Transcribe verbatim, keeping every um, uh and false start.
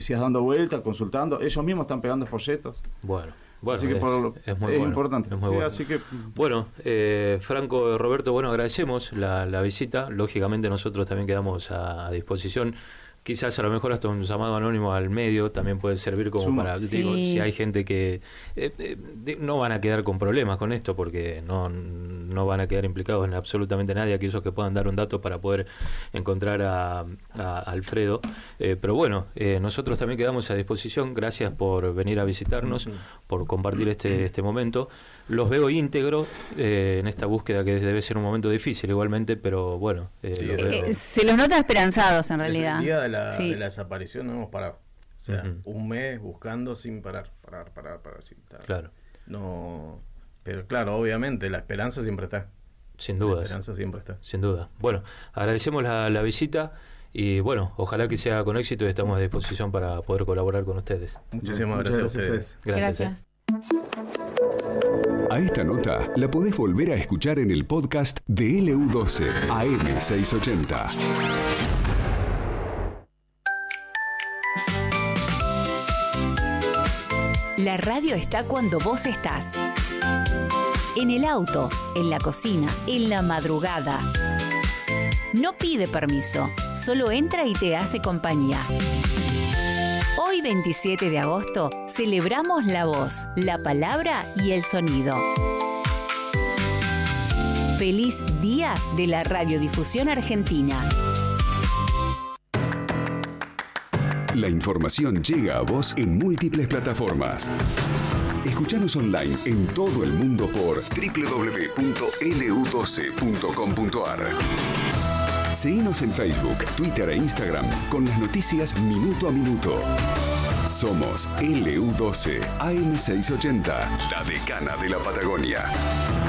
decías, dando vueltas, consultando. Ellos mismos están pegando folletos. Bueno. Bueno, así que es, por, es muy es bueno, importante. Es muy sí, bueno. Así que, bueno, eh, Franco, Roberto, bueno, agradecemos la, la visita. Lógicamente nosotros también quedamos a, a disposición. Quizás a lo mejor hasta un llamado anónimo al medio también puede servir como Suma. para, sí. digo, si hay gente que eh, eh, no van a quedar con problemas con esto, porque no, no van a quedar implicados en absolutamente nadie, aquellos que puedan dar un dato para poder encontrar a, a Alfredo. Eh, pero bueno, eh, nosotros también quedamos a disposición. Gracias por venir a visitarnos, uh-huh. por compartir este, este momento. Los veo íntegros eh, en esta búsqueda, que debe ser un momento difícil igualmente, pero bueno. Eh, sí, los veo... eh, se los nota esperanzados en realidad. El día de la, sí. de la desaparición no hemos parado. O sea, uh-huh. un mes buscando sin parar, parar, parar, parar. Sin parar. Claro. No, pero claro, obviamente, la esperanza siempre está. Sin duda. La esperanza siempre está. Sin duda. Bueno, agradecemos la, la visita y bueno, ojalá que sea con éxito y estamos a disposición para poder colaborar con ustedes. Muchísimas gracias, gracias a ustedes. Gracias. Gracias. Eh. A esta nota la podés volver a escuchar en el podcast de L U doce A M seiscientos ochenta. La radio está cuando vos estás. En el auto, en la cocina, en la madrugada. No pide permiso, solo entra y te hace compañía. Hoy, veintisiete de agosto, celebramos la voz, la palabra y el sonido. Feliz Día de la Radiodifusión Argentina. La información llega a vos en múltiples plataformas. Escuchanos online en todo el mundo por doble u doble u doble u punto L U doce punto com punto A R. Seguinos en Facebook, Twitter e Instagram con las noticias minuto a minuto. Somos L U doce A M seiscientos ochenta, la decana de la Patagonia.